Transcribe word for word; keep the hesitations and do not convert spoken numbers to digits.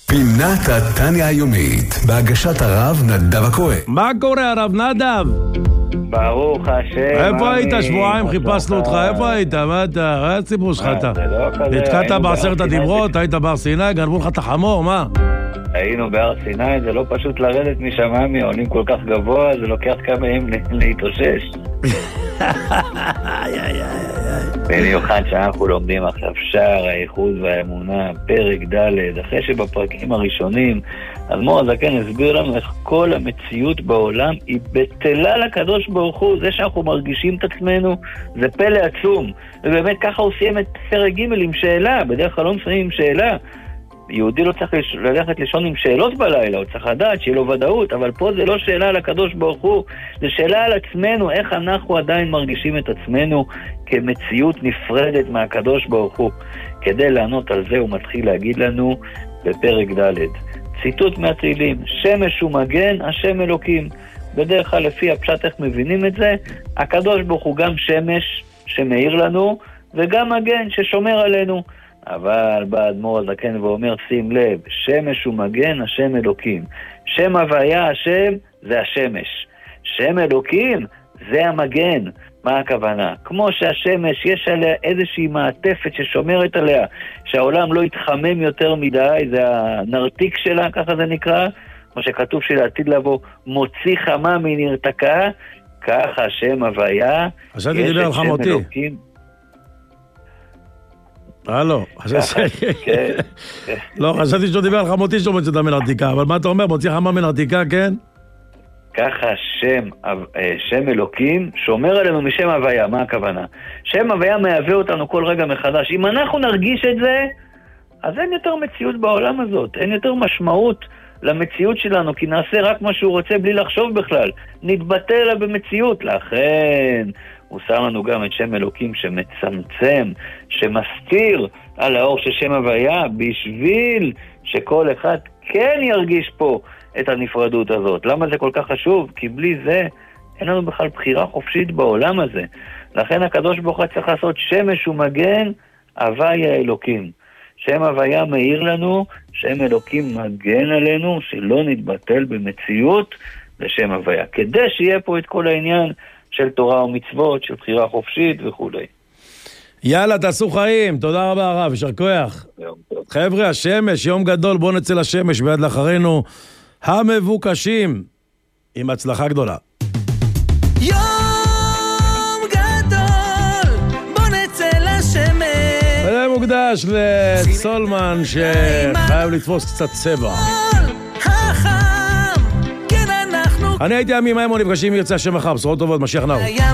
פינת התניה היומית, בהגשת הרב נדב הכהן. מה קורה הרב נדב? ברוך השם. איפה היית? שבועיים חיפשנו אותך, איפה היית? מה אתה? מה הציבור שלך אתה? נתקעת בעשרת הדיברות, היית בהר סיני, גנבו לך את החמור, מה? היינו בהר סיני, זה לא פשוט לרדת משמיים, עולים כל כך גבוה, זה לוקח כמה ימים להתאושש. במיוחד שאנחנו לומדים עכשיו שער האיחוד והאמונה, פרק ד', אחרי שבפרקים הראשונים אדמו"ר הזקן הסביר לנו איך כל המציאות בעולם היא בטלה לקדוש ברוך הוא. זה שאנחנו מרגישים את עצמנו זה פלא עצום, ובאמת ככה הוא סיים את פרק ג' עם שאלה. בדרך כלל לא מסיים עם שאלה, יהודי לא צריך ללכת לישון עם שאלות בלילה, הוא צריך לדעת שיהיה לו ודאות, אבל פה זה לא שאלה על הקדוש ברוך הוא, זה שאלה על עצמנו, איך אנחנו עדיין מרגישים את עצמנו כמציאות נפרדת מהקדוש ברוך הוא. כדי לענות על זה הוא מתחיל להגיד לנו בפרק ד', ציטוט מהתהילים, שמש ומגן השם אלוקים. בדרך כלל לפי הפשט איך מבינים את זה, הקדוש ברוך הוא גם שמש שמאיר לנו וגם מגן ששומר עלינו. אבל בא אדמו"ר הזקן ואומר, שים לב, שמש ומגן השם אלוקים. שם הוויה השם זה השמש, שם אלוקים זה המגן. מה הכוונה? כמו שהשמש יש עליה איזושהי מעטפת ששומרת עליה, שהעולם לא יתחמם יותר מדי, זה הנרתיק שלה, ככה זה נקרא, כמו שכתוב שלעתיד לבוא, מוציא חמה מנרתקה, ככה שם הוויה, יש את שם אלוקים. הלו, לא, חשבתי שהוא דיבר על חמותי שהוא מוציא את המנרתיקה, אבל מה אתה אומר, מוציא חמה מנרתיקה, כן? ככה שם, שם אלוקים שומר עלינו משם הוויה. מה הכוונה? שם הוויה מהווה אותנו כל רגע מחדש. אם אנחנו נרגיש את זה, אז אין יותר מציאות בעולם הזאת, אין יותר משמעות למציאות שלנו, כי נעשה רק מה שהוא רוצה בלי לחשוב בכלל, נתבטא לה במציאות. לכן הוא שם לנו גם את שם אלוקים שמצמצם, שמסתיר על האור של שם הוויה, בשביל שכל אחד כן ירגיש פה את הנפרדות הזאת. למה זה כל כך חשוב? כי בלי זה אין לנו בכלל בחירה חופשית בעולם הזה. לכן הקדוש ברוך הוא צריך לעשות שמש ומגן הוויה אלוקים. שם הוויה מאיר לנו, שם אלוקים מגן עלינו, שלא נתבטל במציאות לשם הוויה. כדי שיהיה פה את כל העניין של תורה ומצוות, של בחירה חופשית וכו'. יאללה, תעשו חיים. תודה רבה הרב, יישר כוח. חבר'ה, השמש, יום גדול, בואו נצא לשמש ביד לאחרינו המבוקשים, עם הצלחה גדולה. יום גדול, בוא נצא לשמש. זה מוקדש לסולמן שחייב לתפוס קצת צבע. אני הייתי עמי מימון, נפגשים ירצה השם מחר, בשורות טובות, משיח נאור.